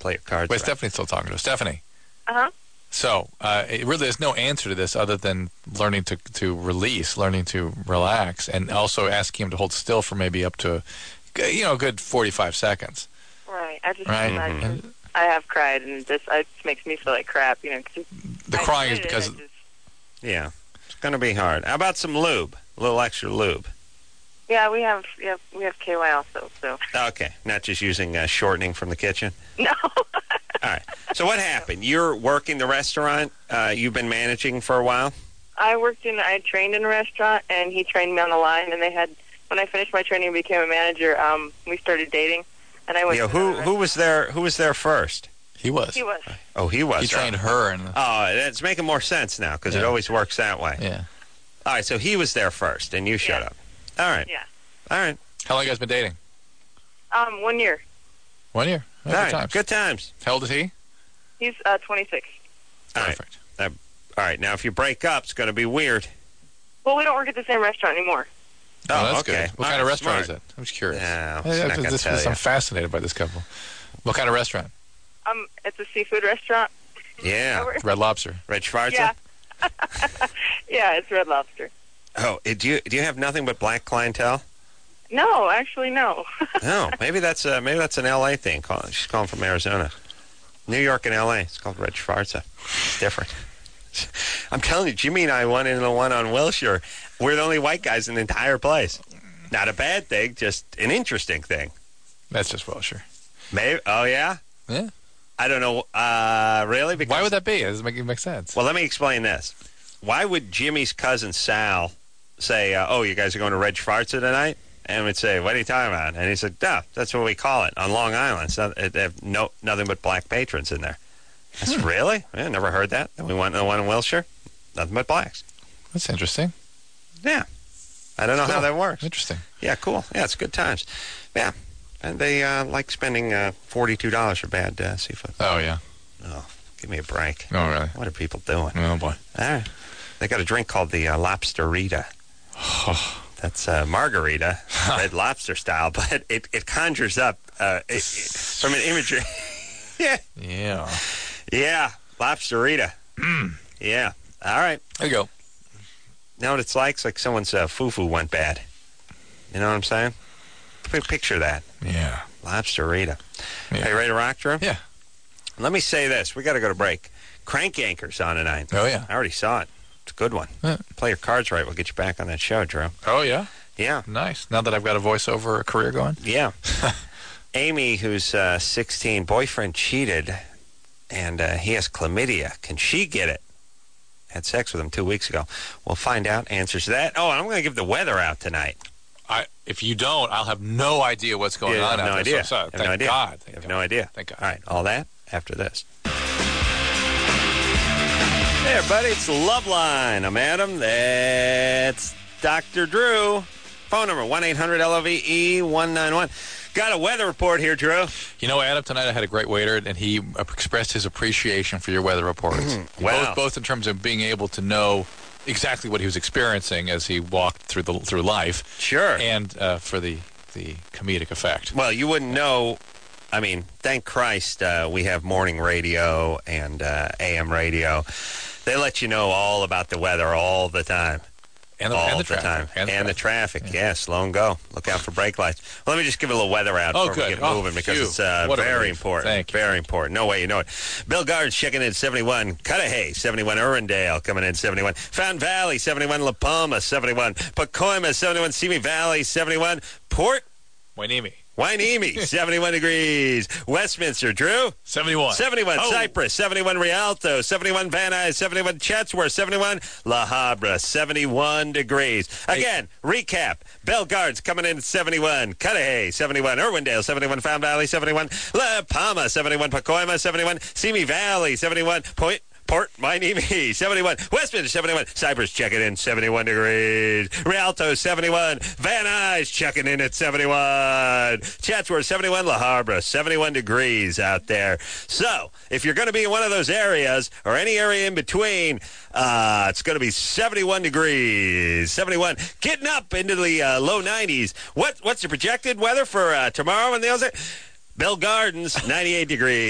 play your cards. Wait, right. Stephanie's still talking to us. Stephanie. Uh-huh. So, it really there's no answer to this other than learning to release, learning to relax, and also asking him to hold still for maybe up to, a good 45 seconds. Right. I just, Right. I have cried, and it just makes me feel like crap, 'cause The crying is because... Yeah, it's going to be hard. How about some lube? A little extra lube. Yeah, we have KY also, so. Okay, not just using shortening from the kitchen? No. All right. So what happened? You're working the restaurant. You've been managing for a while? I trained in a restaurant, and he trained me on the line, and when I finished my training and became a manager, we started dating, and I went to who was there first? He was. He was. Oh, he was. He trained her. Oh, it's making more sense now, because it always works that way. Yeah. All right, so he was there first, and you showed up. All right. Yeah. All right. How long you guys been dating? 1 year. 1 year. All right. Good times. How old is he? He's 26. Perfect. All right. Now, if you break up, it's going to be weird. Well, we don't work at the same restaurant anymore. Oh, that's okay. good. What kind of restaurant is it? I'm just curious. No, I'm fascinated by this couple. What kind of restaurant? It's a seafood restaurant. Yeah. Red Lobster. Red Schwarzer? Yeah. Yeah, it's Red Lobster. Oh, do you have nothing but black clientele? No, actually, no. No, maybe that's an L.A. thing. She's calling from Arizona. New York and L.A. It's called Red Schwarzer. It's different. I'm telling you, Jimmy and I went into the one on Wilshire. We're the only white guys in the entire place. Not a bad thing, just an interesting thing. That's just Wilshire. Maybe. Oh, yeah? Yeah. I don't know. Really? Because, why would that be? It doesn't make sense. Well, let me explain this. Why would Jimmy's cousin Sal say, oh, you guys are going to Red Schwarzer tonight? And we'd say, what are you talking about? And he said, no, that's what we call it on Long Island. They have nothing but black patrons in there. I said, really? I never heard that. And we went to the one in Wilshire. Nothing but blacks. That's interesting. Yeah. I don't know how that works. Interesting. Yeah, cool. Yeah, it's good times. Yeah. And they like spending $42 for bad seafood. Oh, yeah. Oh, give me a break. Oh, really? What are people doing? Oh, boy. All right. They got a drink called the Lobsterita. That's margarita, Red Lobster style, but it conjures up from an imagery. Yeah. Yeah. Yeah, Lobsterita. Yeah. All right. There you go. You know what it's like? It's like someone's foo-foo went bad. You know what I'm saying? Picture that. Yeah. Lobsterita. Yeah. Are you ready to rock, Drew? Yeah. Let me say this. We got to go to break. Crank Anchor's on tonight. Oh, yeah. I already saw it. It's a good one. Yeah. Play your cards right. We'll get you back on that show, Drew. Oh, yeah? Yeah. Nice. Now that I've got a voiceover career going? Yeah. Amy, who's 16, boyfriend cheated, and he has chlamydia. Can she get it? Had sex with him 2 weeks ago. We'll find out answers to that. Oh, and I'm going to give the weather out tonight. If you don't, I'll have no idea what's going on. No idea. Thank no idea. God. I have no idea. Thank God. All right. All that after this. Hey, everybody. It's Loveline. I'm Adam. That's Dr. Drew. Phone number 1-800-LOVE-191. Got a weather report here, Drew. You know, Adam, tonight I had a great waiter, and he expressed his appreciation for your weather reports. Wow. Both in terms of being able to know exactly what he was experiencing as he walked through life. Sure. And for the comedic effect. Well, you wouldn't know. I mean, thank Christ we have morning radio and AM radio. They let you know all about the weather all the time. And the traffic. And the traffic, yeah. Slow and go. Look out for brake lights. Well, let me just give a little weather out before we get moving because it's very important. Thank you. Very important. No way you know it. Bill Gard's checking in 71. Cudahy, 71. Irwindale coming in 71. Fountain Valley, 71. La Palma, 71. Pacoima, 71. Simi Valley, 71. Port Hueneme, 71 degrees. Westminster, Drew? 71. 71, Cypress. 71, Rialto. 71, Van Nuys. 71, Chatsworth. 71, La Habra. 71 degrees. Again, recap. Bellegarde's coming in at 71. Cudahy, 71. Irwindale, 71. Fountain Valley, 71. La Palma, 71. Pacoima, 71. Simi Valley, 71. Port Hueneme, 71. Westminster, 71. Cypress checking in, 71 degrees. Rialto, 71. Van Nuys checking in at 71. Chatsworth, 71. La Habra, 71 degrees out there. So, if you're going to be in one of those areas, or any area in between, it's going to be 71 degrees. 71. Getting up into the low 90s. What's the projected weather for tomorrow in the Ozarks? Bell Gardens, 98 degrees.